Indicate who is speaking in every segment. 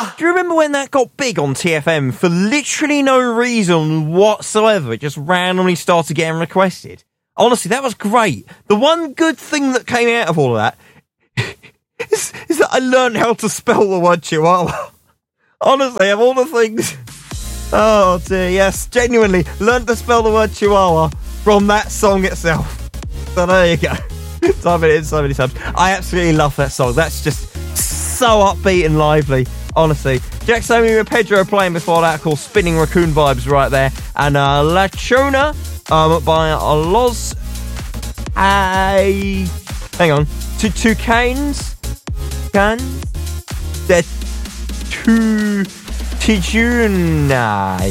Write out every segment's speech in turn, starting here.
Speaker 1: Do you remember when that got big on TFM for literally no reason whatsoever? It just randomly started getting requested. Honestly, that was great. The one good thing that came out of all of that is that I learned how to spell the word chihuahua. Honestly, of all the things... Oh dear, yes, genuinely learned to spell the word chihuahua from that song itself. So there you go. Type it in so many times. I absolutely love that song. That's just so upbeat and lively, honestly. Jack Sammy with Pedro playing before that, called Spinning Raccoon Vibes right there. And La Chona by Los... hang on. Toucans? They're Tijunai.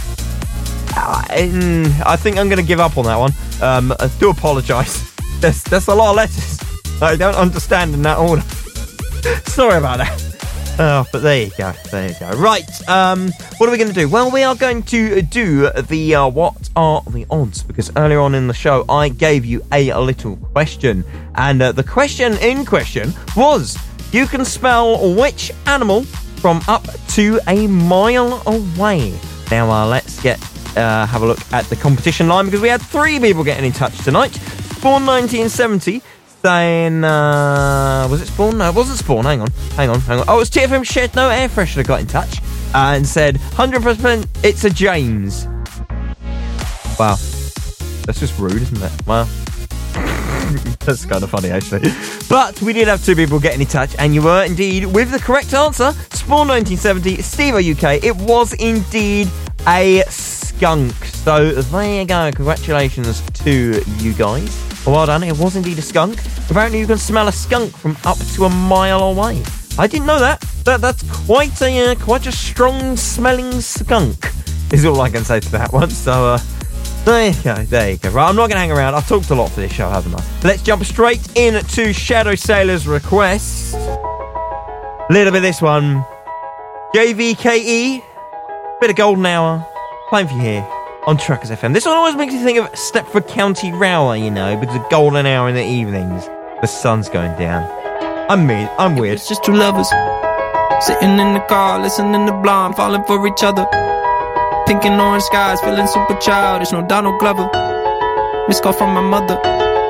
Speaker 1: I think I'm going to give up on that one. I do apologise. There's a lot of letters I don't understand in that order. Sorry about that. Oh, but there you go. Right, what are we going to do? Well, we are going to do the what are the odds? Because earlier on in the show, I gave you a little question. And the question in question was, you can spell which animal from up to a mile away. Now, let's have a look at the competition line, because we had 3 people getting in touch tonight. Spawn 1970 saying, was it Spawn? No, it wasn't Spawn. Hang on. Oh, it's TFM Shed No Air Freshener got in touch and said 100% it's a James. Wow. That's just rude, isn't it? Wow. That's kind of funny, actually. But we did have 2 people getting in touch, and you were indeed with the correct answer. Spawn 1970, Steve UK. It was indeed a skunk. So there you go. Congratulations to you guys. Well done. It was indeed a skunk. Apparently you can smell a skunk from up to a mile away. I didn't know that. That's quite a strong smelling skunk, is all I can say to that one. So there you go. Right, I'm not going to hang around. I've talked a lot for this show, haven't I? Let's jump straight into Shadow Sailor's request. Little bit of this one. JVKE, bit of Golden Hour, playing for you here on Truckers FM. This one always makes you think of Stepford County Railway, you know, because of Golden Hour in the evenings. The sun's going down. I'm weird.
Speaker 2: It's just 2 lovers sitting in the car, listening to Blonde, falling for each other. Pink and orange skies, feeling super childish. No Donald Glover. Missed call from my mother.